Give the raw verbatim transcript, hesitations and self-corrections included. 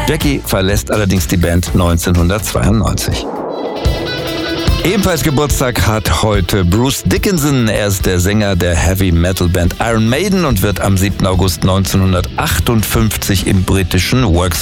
Jackie verlässt allerdings die Band neunzehnhundertzweiundneunzig. Ebenfalls Geburtstag hat heute Bruce Dickinson. Er ist der Sänger der Heavy-Metal-Band Iron Maiden und wird am siebten August neunzehnhundertachtundfünfzig im britischen Works